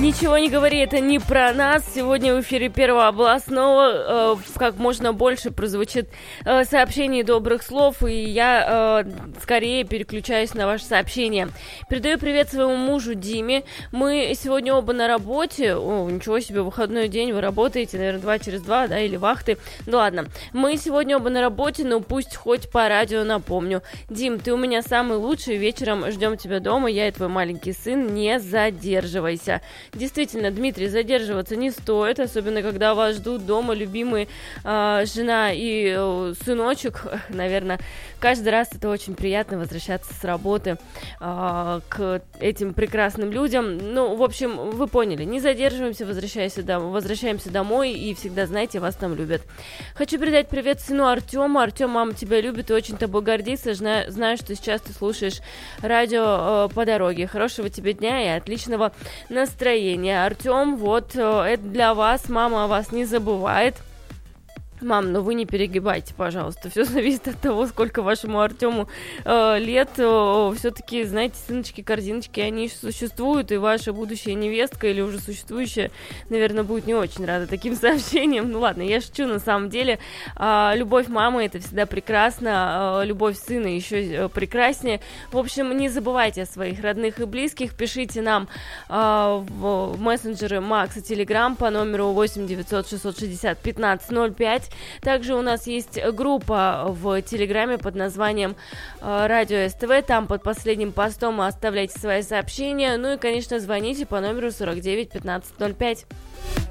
Ничего не говори, это не про нас. Сегодня в эфире Первого областного как можно больше прозвучит сообщений добрых слов, и я скорее переключаюсь на ваши сообщения. Передаю привет своему мужу Диме. Мы сегодня оба на работе. О, ничего себе, выходной день, вы работаете, наверное, 2 через 2, да, или вахты. Ну ладно, мы сегодня оба на работе, но пусть хоть по радио напомню. Дим, ты у меня самый лучший, вечером ждем тебя дома, я и твой маленький сын, не задерживайся. Действительно, Дмитрий, задерживаться не стоит, особенно когда вас ждут дома любимые жена и сыночек. Наверное, каждый раз это очень приятно возвращаться с работы к этим прекрасным людям. Ну, в общем, вы поняли, не задерживаемся, возвращаемся домой, и всегда, знаете, вас там любят. Хочу передать привет сыну Артему. Артем, мама тебя любит и очень тобой гордится. Знаю, что сейчас ты слушаешь радио по дороге. Хорошего тебе дня и отличного настроения. Артем, вот это для вас, мама о вас не забывает. Мам, ну вы не перегибайте, пожалуйста. Все зависит от того, сколько вашему Артему лет. Все-таки, знаете, сыночки-корзиночки, они существуют, и ваша будущая невестка или уже существующая, наверное, будет не очень рада таким сообщениям. Ну ладно, я шучу на самом деле. Любовь мамы — это всегда прекрасно, любовь сына еще прекраснее. В общем, не забывайте о своих родных и близких. Пишите нам в мессенджеры Макс и Телеграм по номеру 8 900 660 15 05. Также у нас есть группа в Телеграме под названием Радио СТВ. Там под последним постом оставляйте свои сообщения. Ну и, конечно, звоните по номеру 49 15 05.